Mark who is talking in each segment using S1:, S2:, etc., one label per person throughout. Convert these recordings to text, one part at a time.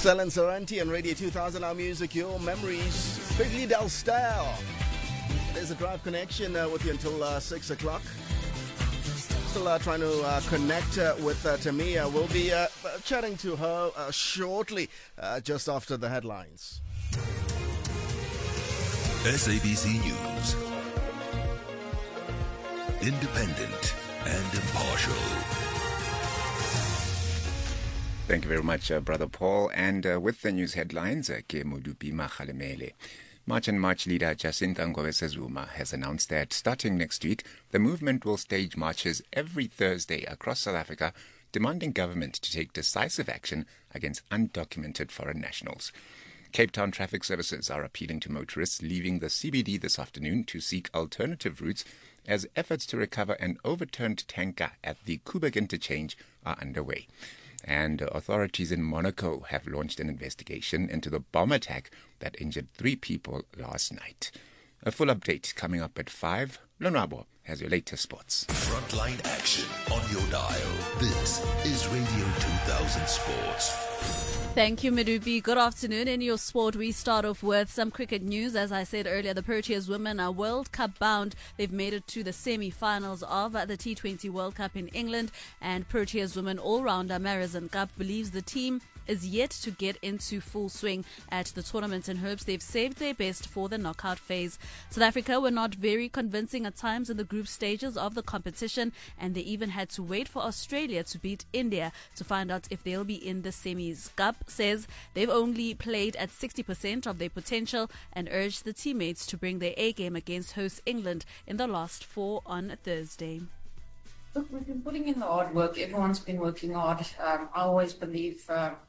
S1: Stellan Sorrenti on Radio 2000, our music, your memories. Quigley Del Style. There's a drive connection with you until 6 o'clock. Still trying to connect with Tamia. We'll be chatting to her shortly, just after the headlines.
S2: SABC News. Independent and impartial.
S3: Thank you very much, Brother Paul. And with the news headlines, Ke Modupi Makgalemele. March and March leader Jacinta Ngobese Zuma has announced that starting next week, the movement will stage marches every Thursday across South Africa, demanding government to take decisive action against undocumented foreign nationals. Cape Town traffic services are appealing to motorists leaving the CBD this afternoon to seek alternative routes as efforts to recover an overturned tanker at the Koeberg interchange are underway. And authorities in Monaco have launched an investigation into the bomb attack that injured 3 people last night. A full update coming up at 5. Lonwabo has your latest sports.
S2: Frontline action on your dial. This is Radio 2000 Sports.
S4: Thank you, Medupi. Good afternoon. In your sport, we start off with some cricket news. As I said earlier, the Proteas women are World Cup bound. They've made it to the semi-finals of the T20 World Cup in England. And Proteas women all-rounder Marizan Kapp believes the team is yet to get into full swing at the tournament and hopes they've saved their best for the knockout phase. South Africa were not very convincing at times in the group stages of the competition, and they even had to wait for Australia to beat India to find out if they'll be in the semis. Kapp says they've only played at 60% of their potential and urged the teammates to bring their A game against host England in the last 4 on Thursday.
S5: Look, we've been putting in the hard work. Everyone's been working hard. I always believe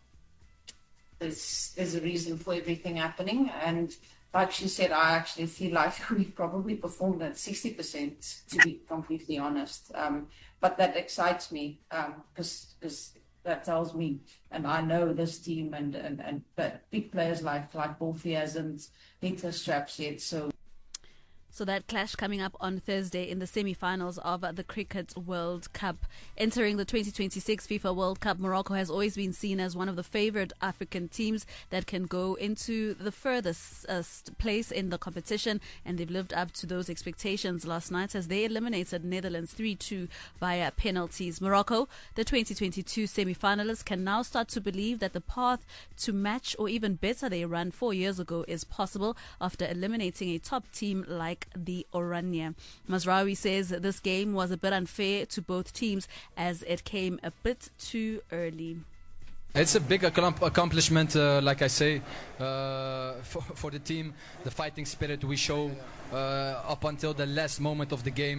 S5: there's a reason for everything happening. And like she said, I actually feel like we've probably performed at 60%, to be completely honest. But that excites me because that tells me, and I know this team and big players like Bolfi hasn't hit the straps yet.
S4: So that clash coming up on Thursday in the semi-finals of the Cricket World Cup. Entering the 2026 FIFA World Cup, Morocco has always been seen as one of the favoured African teams that can go into the furthest place in the competition, and they've lived up to those expectations last night as they eliminated Netherlands 3-2 via penalties. Morocco, the 2022 semi-finalists, can now start to believe that the path to match or even better their run 4 years ago is possible after eliminating a top team like the Oranje. Mazraoui says this game was a bit unfair to both teams as it came a bit too early.
S6: It's a big accomplishment, like I say, for the team. The fighting spirit we show up until the last moment of the game.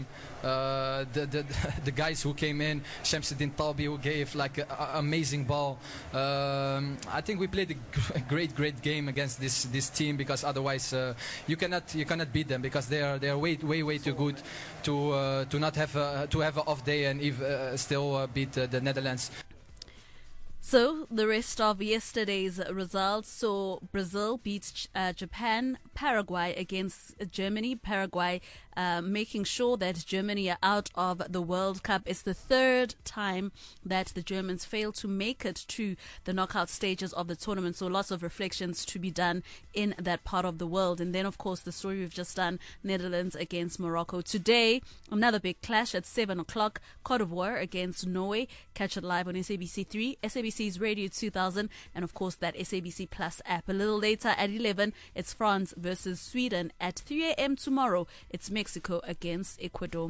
S6: The guys who came in, Shamsuddin Talbi, who gave like an amazing ball. I think we played a great game against this team, because otherwise you cannot beat them, because they are way too good to not have an off day and still beat the Netherlands.
S4: So, the rest of yesterday's results saw Brazil beat Japan, Paraguay against Germany. Paraguay making sure that Germany are out of the World Cup. It's the 3rd time that the Germans failed to make it to the knockout stages of the tournament. So, lots of reflections to be done in that part of the world. And then, of course, the story we've just done, Netherlands against Morocco. Today, another big clash at 7 o'clock, Cote d'Ivoire against Norway. Catch it live on SABC3, SABC's Radio 2000, and of course that SABC Plus app. A little later at 11, it's France versus Sweden. At 3 a.m. tomorrow, it's Mexico against Ecuador.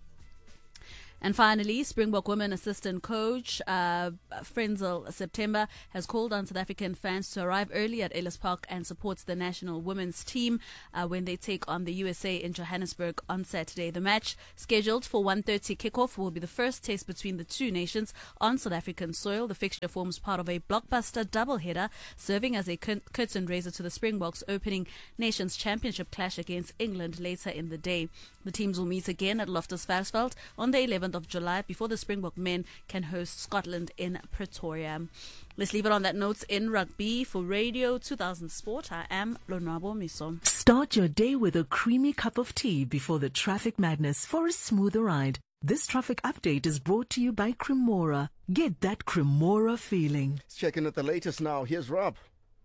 S4: And finally, Springbok women assistant coach Frenzel September has called on South African fans to arrive early at Ellis Park and support the national women's team when they take on the USA in Johannesburg on Saturday. The match, scheduled for 1:30 kickoff, will be the first test between the two nations on South African soil. The fixture forms part of a blockbuster doubleheader, serving as a curtain raiser to the Springboks' opening Nations Championship clash against England later in the day. The teams will meet again at Loftus Versfeld on the 11th of July before the Springbok men can host Scotland in Pretoria. Let's leave it on that note in rugby. For Radio 2000 Sport, I am Lonwabo Miso.
S7: Start your day with a creamy cup of tea before the traffic madness for a smoother ride. This traffic update is brought to you by Cremora. Get that Cremora feeling.
S1: Let's check in with the latest now. Here's Rob.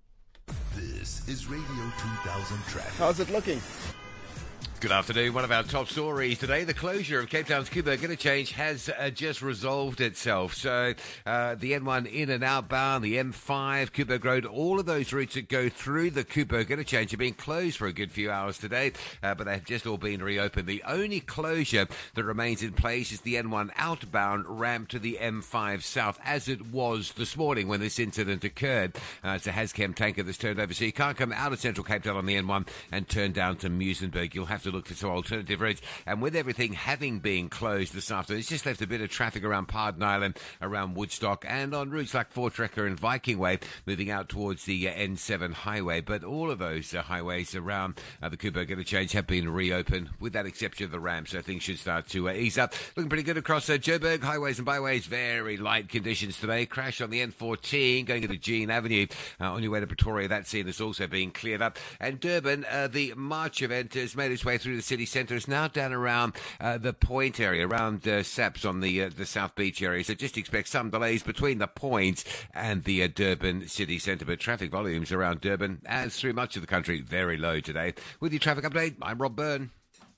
S2: This is Radio 2000 Traffic.
S1: How's it looking?
S8: Good afternoon. One of our top stories today, the closure of Cape Town's Kuberg Interchange has just resolved itself. So the N1 in and outbound, the M5, Kuberg Road, all of those routes that go through the Kuberg Interchange have been closed for a good few hours today, but they've just all been reopened. The only closure that remains in place is the N1 outbound ramp to the M5 south, as it was this morning when this incident occurred. It's a Hazchem tanker that's turned over, so you can't come out of central Cape Town on the N1 and turn down to Muizenberg. You'll have to look for some alternative routes. And with everything having been closed this afternoon, it's just left a bit of traffic around Pardon Island, around Woodstock, and on routes like Voortrekker and Viking Way, moving out towards the N7 highway. But all of those highways around the Kuberg Interchange have been reopened, with that exception of the ramp, so things should start to ease up. Looking pretty good across Joburg, highways and byways, very light conditions today. Crash on the N14 going into Jean Avenue on your way to Pretoria. That scene is also being cleared up. And Durban, the March event has made its way through the city centre. It's now down around the Point area, around Saps on the South Beach area. So just expect some delays between the Point and the Durban city centre. But traffic volumes around Durban, as through much of the country, very low today. With your traffic update, I'm Rob Byrne.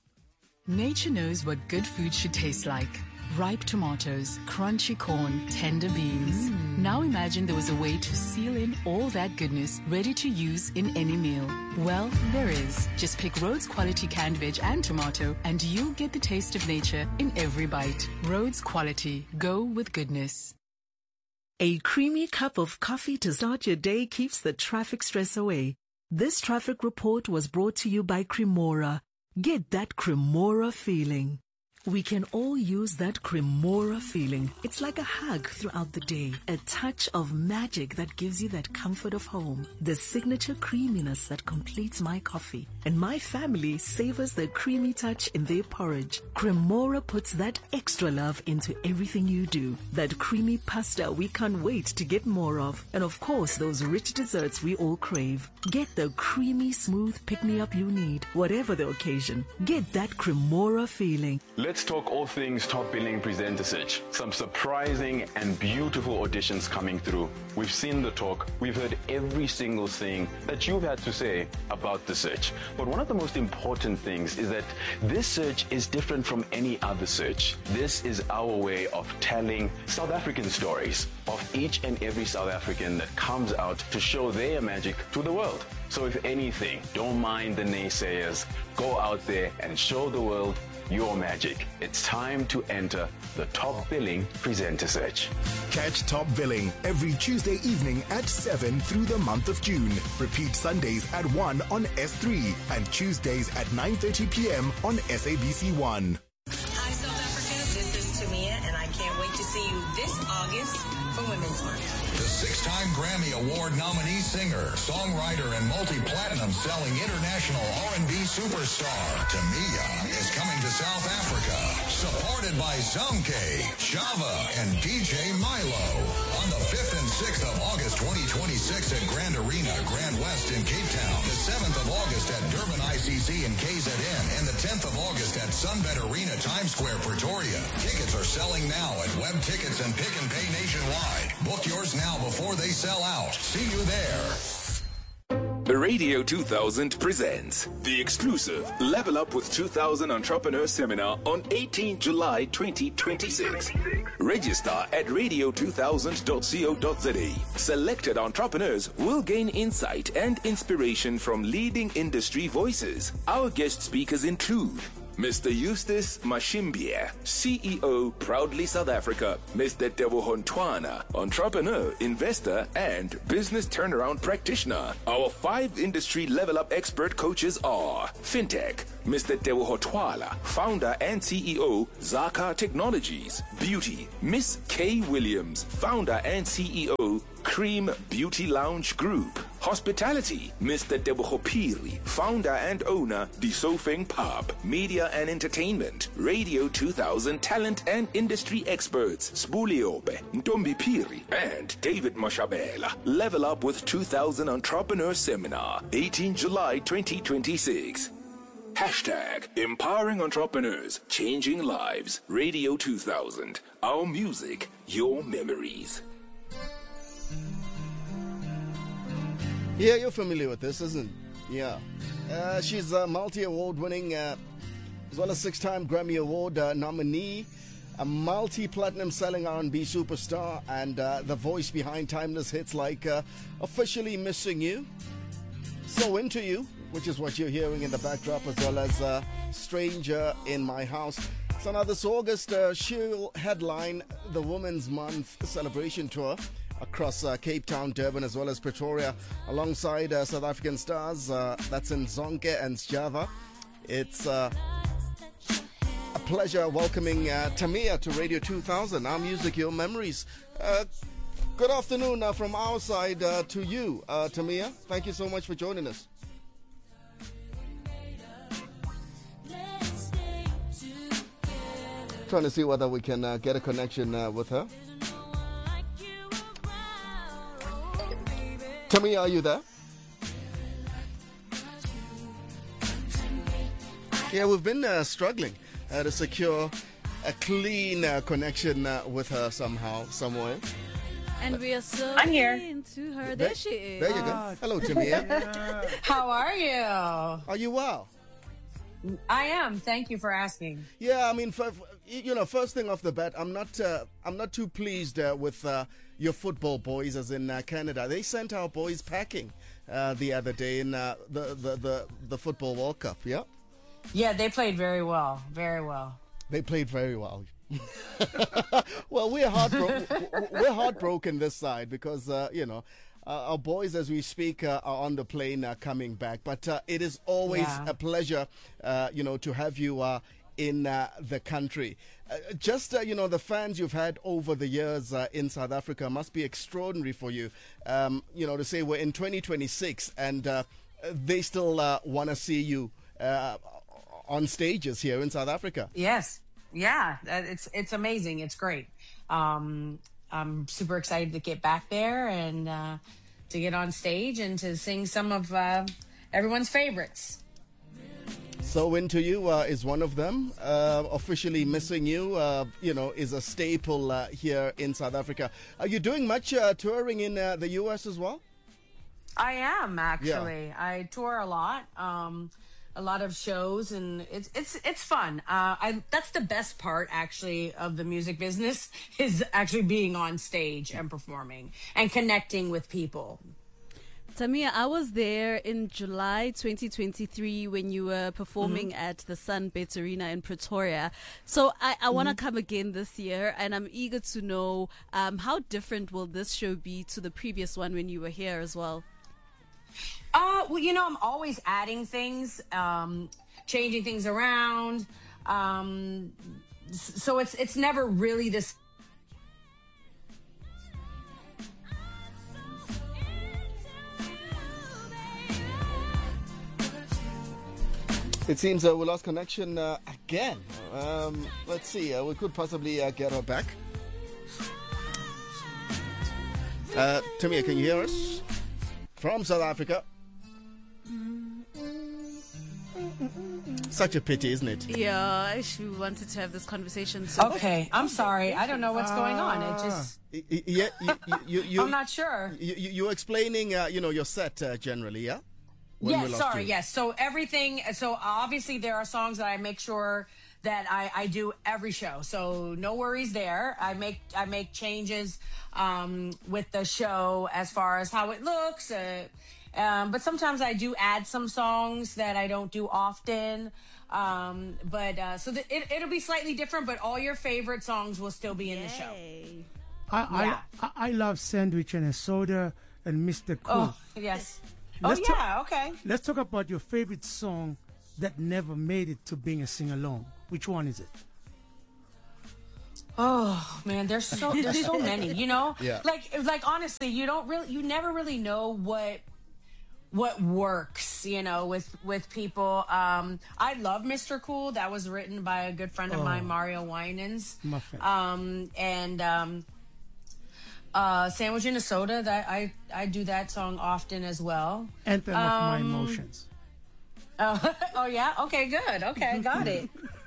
S9: Nature knows what good food should taste like. Ripe tomatoes, crunchy corn, tender beans. Now imagine there was a way to seal in all that goodness ready to use in any meal. Well, there is. Just pick Rhodes Quality canned veg and tomato and you'll get the taste of nature in every bite. Rhodes Quality. Go with goodness.
S7: A creamy cup of coffee to start your day keeps the traffic stress away. This traffic report was brought to you by Cremora. Get that Cremora feeling. We can all use that Cremora feeling. It's like a hug throughout the day. A touch of magic that gives you that comfort of home. The signature creaminess that completes my coffee. And my family savors the creamy touch in their porridge. Cremora puts that extra love into everything you do. That creamy pasta we can't wait to get more of. And of course, those rich desserts we all crave. Get the creamy, smooth pick-me-up you need, whatever the occasion. Get that Cremora feeling.
S10: Let's talk all things top billing presenter search. Some surprising and beautiful auditions coming through. We've seen the talk. We've heard every single thing that you've had to say about the search. But one of the most important things is that this search is different from any other search. This is our way of telling South African stories of each and every South African that comes out to show their magic to the world. So if anything, don't mind the naysayers. Go out there and show the world your magic. It's time to enter the top billing presenter search.
S11: Catch Top Billing every Tuesday evening at 7 through the month of June. Repeat Sundays at 1 on S3 and Tuesdays at 9:30 p.m. on SABC1.
S12: Hi, South Africa. This is Tamia, and I can't wait to see you this August for Women's Month.
S13: The six-time Grammy Award nominee singer, songwriter, and multi-platinum selling international R&B superstar, Tamia, is coming to South Africa, supported by Zamke, Java, and DJ Milo. On the 5th and 6th of August 2026 at Grand Arena, Grand West in Cape Town. The 7th of August at Durban ICC in KZN. And the 10th of August at Sunbet Arena, Times Square, Pretoria. Tickets are selling now at Web Tickets and Pick and Pay nationwide. Book yours now before they sell out. See you there.
S14: Radio 2000 presents the exclusive Level Up with 2000 Entrepreneur Seminar on 18 July 2026. Register at radio2000.co.za. Selected entrepreneurs will gain insight and inspiration from leading industry voices. Our guest speakers include Mr. Eustace Mashimbia, CEO, Proudly South Africa. Mr. Teboho Ntwana, entrepreneur, investor, and business turnaround practitioner. Our 5 industry level up expert coaches are Fintech, Mr. Teboho Twala, founder and CEO, Zaka Technologies. Beauty, Miss Kay Williams, founder and CEO, Cream Beauty Lounge Group. Hospitality, Mr. Teboho Phiri, founder and owner, Disofeng Pub. Media and entertainment, Radio 2000 talent and industry experts, Spuliobe, Ntombi Phiri, and David Mashabela. Level Up with 2000 Entrepreneur Seminar, 18 July 2026. Hashtag empowering entrepreneurs, changing lives. Radio 2000. Our music, your memories.
S1: Yeah, you're familiar with this, isn't it? Yeah. She's a multi-award winning, as well as 6-time Grammy Award nominee, a multi-platinum selling R&B superstar, and the voice behind timeless hits like Officially Missing You, So Into You, which is what you're hearing in the backdrop, as well as Stranger in My House. So now this August, she'll headline the Women's Month celebration tour across Cape Town, Durban, as well as Pretoria, alongside South African stars. That's in Zonke and Sjava. It's a pleasure welcoming Tamia to Radio 2000, Our Music, Your Memories. Good afternoon from our side to you, Tamia. Thank you so much for joining us. Trying to see whether we can get a connection with her. Tamia, are you there? Yeah, we've been struggling to secure a clean connection with her somehow, somewhere.
S4: And we are so
S15: I'm here.
S4: into her. There she is.
S1: There you go. Hello, Tamia.
S15: How are you?
S1: Are you well?
S15: I am. Thank you for asking.
S1: Yeah, I mean, first thing off the bat, I'm not too pleased with your football boys, as in Canada. They sent our boys packing the other day in the Football World Cup. Yeah.
S15: Yeah, they played very well. Very well.
S1: They played very well. Well, we're heartbroken this side because our boys, as we speak, are on the plane coming back. But it is always a pleasure, to have you in the country. The fans you've had over the years in South Africa must be extraordinary for you. To say we're in 2026 and they still want to see you on stages here in South Africa.
S15: Yes. Yeah. It's amazing. It's great. I'm super excited to get back there and to get on stage and to sing some of everyone's favorites.
S1: So Into You is one of them. Officially Missing You, is a staple here in South Africa. Are you doing much touring in the U.S. as well?
S15: I am, actually. Yeah. I tour a lot of shows, and it's fun. That's the best part, actually, of the music business, is actually being on stage and performing and connecting with people.
S4: Tamia, I was there in July 2023 when you were performing at the Sunbet Arena in Pretoria. So I want to come again this year, and I'm eager to know how different will this show be to the previous one when you were here as well?
S15: Well, I'm always adding things, changing things around. So it's never really this.
S1: It seems we lost connection again. Let's see. We could possibly get her back. Tamia, can you hear us? From South Africa. Such a pity, isn't it?
S4: Yeah, I actually wanted to have this conversation.
S15: Okay, I'm sorry. I don't know what's going on. It just...
S1: Yeah,
S15: I'm not sure.
S1: You're explaining, your set generally, yeah?
S15: Yes, sorry, yes. So everything, obviously there are songs that I make sure that I do every show. So no worries there. I make changes with the show as far as how it looks. But sometimes I do add some songs that I don't do often. It'll be slightly different, but all your favorite songs will still be in the show.
S16: I love Sandwich and a Soda and Mr. Cool.
S15: Oh, yes. Okay.
S16: Let's talk about your favorite song that never made it to being a sing-along. Which one is it?
S15: Oh man, there's so many.
S1: Yeah.
S15: Like honestly, you never really know what works. With people. I love Mr. Cool. That was written by a good friend of mine, Mario Winans.
S16: My friend.
S15: Sandwich and a Soda, that I do that song often as well.
S16: Anthem of My Emotions.
S15: Oh, yeah? Okay, good. Okay, got it.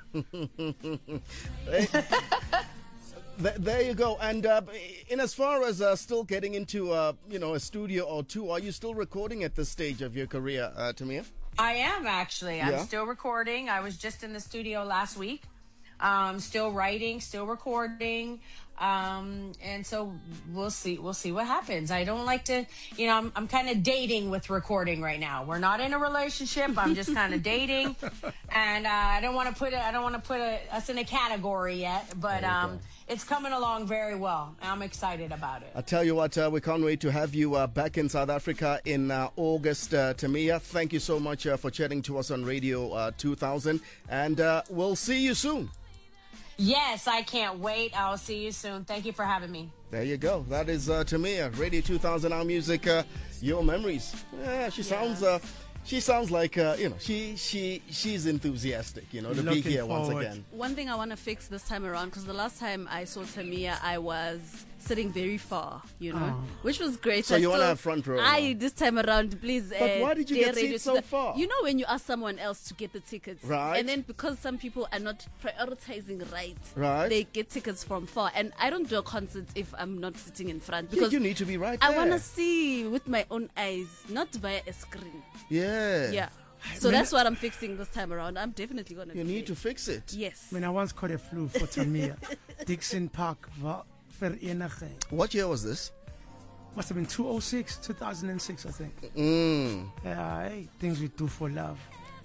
S1: There you go. And in as far as still getting into a studio or two, are you still recording at this stage of your career, Tamia?
S15: I am, actually.
S1: Yeah?
S15: I'm still recording. I was just in the studio last week. Still writing, still recording. And so we'll see what happens. I don't like to, I'm kind of dating with recording right now. We're not in a relationship. I'm just kind of dating, and I don't want to put us in a category yet, but it's coming along very well. I'm excited about it.
S1: I tell you what, we can't wait to have you back in South Africa in August, Tamia. Thank you so much for chatting to us on Radio 2000, and we'll see you soon.
S15: Yes, I can't wait. I'll see you soon. Thank you for having me.
S1: There you go. That is Tamia, Radio 2000, Our Music, Your Memories. Yeah, she sounds like she's enthusiastic, to be here once again.
S4: One thing I want to fix this time around, because the last time I saw Tamia, I was sitting very far, which was great.
S1: So you want to have front row?
S4: This time around, please.
S1: But why did you get seats so far?
S4: When you ask someone else to get the tickets,
S1: right?
S4: And then because some people are not prioritizing right,
S1: they
S4: get tickets from far. And I don't do a concert if I'm not sitting in front, because
S1: you need to be right there.
S4: I want to see with my own eyes, not via a screen.
S1: Yeah.
S4: So that's what I'm fixing this time around. I'm definitely going to.
S1: You need to fix it.
S4: Yes.
S16: I once caught a flu for Tamia. Dixon Park.
S1: What year was this?
S16: Must have been 2006, I think. Yeah, things we do for love.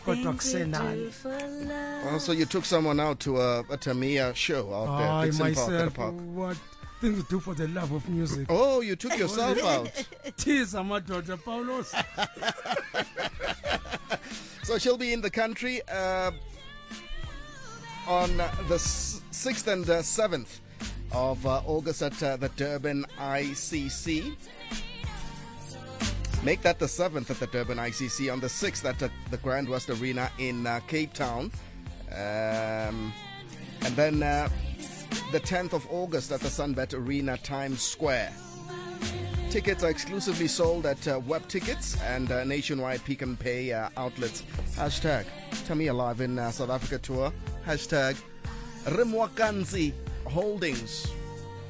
S1: So you took someone out to a Tamia show out there, Dixon Park.
S16: What things we do for the love of music?
S1: Oh, you took yourself out.
S16: Tears, Amadroja Paulos.
S1: So she'll be in the country on the 6th and 7th of August at the Durban ICC. Make that the 7th at the Durban ICC, on the 6th at the Grand West Arena in Cape Town. And then the 10th of August at the Sunbet Arena, Times Square. Tickets are exclusively sold at Web Tickets and nationwide Pick and Pay outlets. Hashtag Tamia Live in South Africa tour. Hashtag Rimwakanzi Holdings.